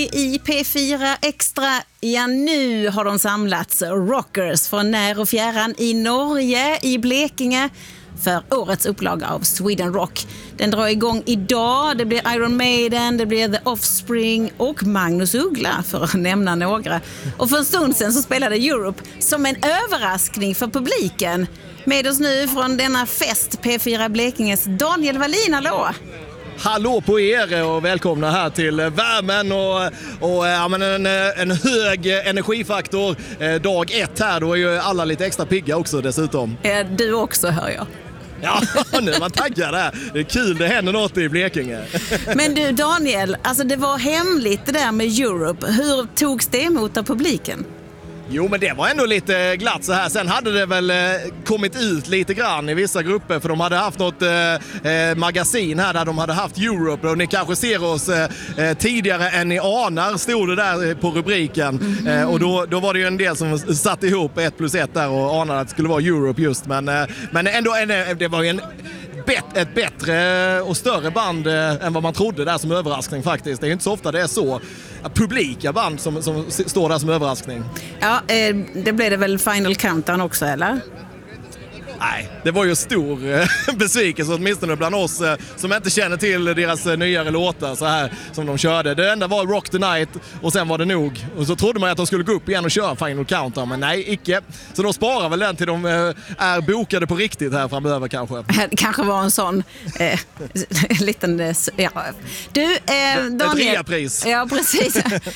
Januari i P4 Extra. Ja, nu har de samlats rockers från när och fjärran i Norge, i Blekinge, för årets upplaga av Sweden Rock. Den drar igång idag. Det blir Iron Maiden, det blir The Offspring och Magnus Uggla, för att nämna några. Och för en stund sedan så spelade Europe som en överraskning för publiken. Med oss nu från denna fest, P4 Blekinges Daniel Wallin, hallå! Hallå på er och välkomna här till värmen och en hög energifaktor dag 1 här. Då är ju alla lite extra pigga också dessutom. Du också, hör jag. Ja, nu är man taggad där. Det är kul, det händer något i Blekinge. Men du Daniel, alltså det var hemligt det där med Europe. Hur togs det emot av publiken? Jo, men det var ändå lite glatt så här. Sen hade det väl kommit ut lite grann i vissa grupper, för de hade haft något magasin här där de hade haft Europe, och ni kanske ser oss tidigare än ni anar, stod det där på rubriken. Och då var det ju en del som satt ihop 1+1 där och anade att det skulle vara Europe just, men ändå det var ju ett bättre och större band än vad man trodde där som överraskning faktiskt. Det är ju inte så ofta det är så publika band som står där som överraskning. Ja, det blev det väl Final Countdown också, eller? Nej, det var ju stor besvikelse åtminstone bland oss som inte känner till deras nyare låtar så här som de körde. Det enda var Rock the Night och sen var det nog. Och så trodde man att de skulle gå upp igen och köra Final Countdown, men nej, icke. Så de sparar väl den till de är bokade på riktigt här framöver kanske. Det kanske var en sån liten... Ja. Du, Daniel... Ett reapris. Ja, precis.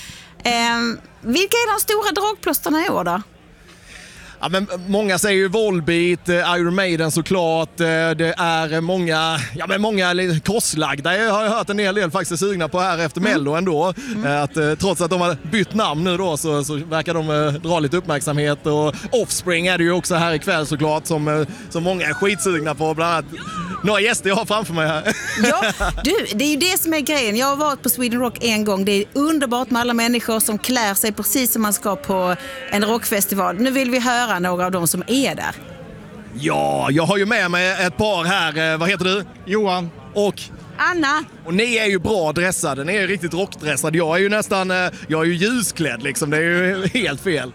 Vilka är de stora dragplåsterna i år då? Ja, men många säger ju Volbeat, Iron Maiden såklart, det är många korslagda. Jag har hört en hel del faktiskt sugna på här efter Mello ändå. Att, trots att de har bytt namn nu då så verkar de dra lite uppmärksamhet. Och Offspring är det ju också här ikväll såklart som många är skitsugna på, bland annat några gäster jag har framför mig här. Ja, du, det är ju det som är grejen. Jag har varit på Sweden Rock en gång. Det är underbart med alla människor som klär sig precis som man ska på en rockfestival. Nu vill vi höra några av dem som är där. Ja, jag har ju med mig ett par här. Vad heter du? Johan. Och? Anna. Och ni är ju bra dressade. Ni är ju riktigt rockdressade. Jag är ju ljusklädd liksom. Det är ju helt fel.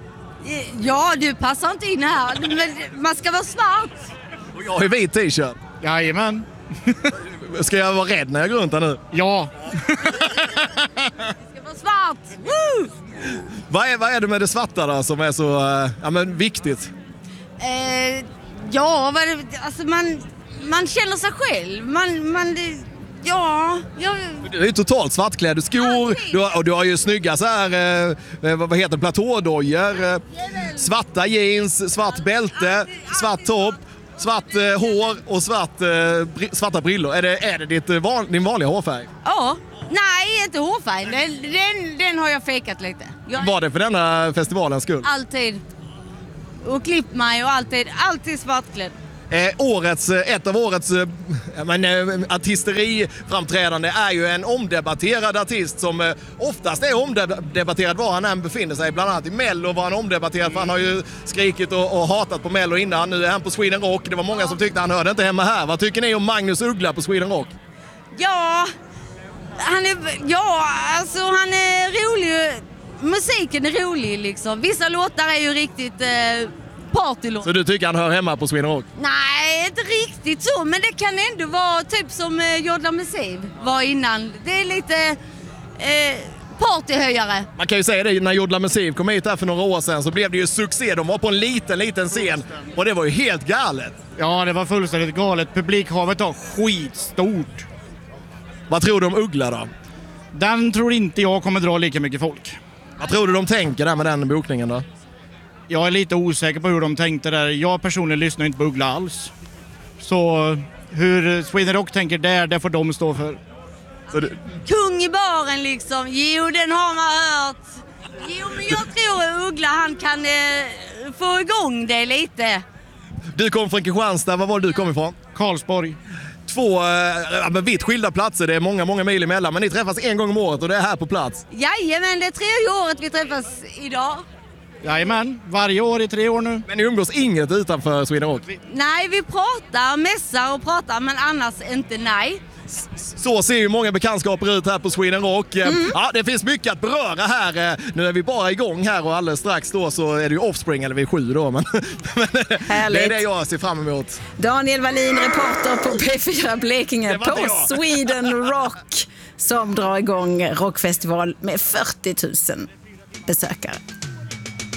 Ja, du passar inte in här. Men man ska vara svart. Och jag har ju vit t-shirt. Jajamän. Ska jag vara rädd när jag går runt här nu? Ja. Det ska vara svart. Woo! Vad är det med det svarta då som är så viktigt? Alltså man känner sig själv. Du är ju totalt svartklädd. Skor, du har ju snygga så här, vad heter det, platådojor, svarta jeans, svart bälte, svart topp, svart hår och svarta brillor. Är det din vanliga hårfärg? Ja. Nej, inte hårfärg. Den har jag fejkat lite. Var det för denna festivalens skull? Alltid. Och klippt mig och alltid svartklädd. Ett av årets artisteriframträdande är ju en omdebatterad artist som oftast är omdebatterad var han än befinner sig. Bland annat i Mello var han omdebatterad, för han har ju skrikit och hatat på Mello innan. Nu är han på Sweden Rock. Det var många som tyckte han hörde inte hemma här. Vad tycker ni om Magnus Uggla på Sweden Rock? Ja, han är rolig. Musiken är rolig liksom. Vissa låtar är ju riktigt partylåtar. Så du tycker han hör hemma på Sweden Rock? Nej, inte riktigt så. Men det kan ändå vara typ som Jodla Massive var innan. Det är lite partyhöjare. Man kan ju säga det, när Jodla Massive kom hit här för några år sedan så blev det ju succé. De var på en liten scen och det var ju helt galet. Ja, det var fullständigt galet. Publikhavet var skitstort. Vad tror du om Uggla då? Den tror inte jag kommer dra lika mycket folk. Vad tror du de tänker där med den bokningen då? Jag är lite osäker på hur de tänkte där. Jag personligen lyssnar inte på Uggla alls. Så hur Sweden Rock tänker där, det får de stå för. Kung i baren liksom. Jo, den har man hört. Jo, men jag tror Uggla han kan få igång det lite. Du kom från Kristianstad. Var du kom ifrån? Karlsborg. Två vitt skilda platser. Det är många mil emellan. Men ni träffas en gång om året och det är här på plats. Jajamän, det är 3:e året vi träffas idag. Jajamän, varje år i 3 år nu. Men ni umgås inget utanför Sweden Rock? Nej, vi mässar och pratar, men annars inte nej. Så ser ju många bekantskaper ut här på Sweden Rock. Ja, det finns mycket att beröra här. Nu är vi bara igång här och alldeles strax då så är det ju Offspring, eller vi är 7 då. Men det är det jag ser fram emot. Daniel Wallin, reporter på P4 Blekinge på Sweden Rock som drar igång rockfestival med 40 000 besökare.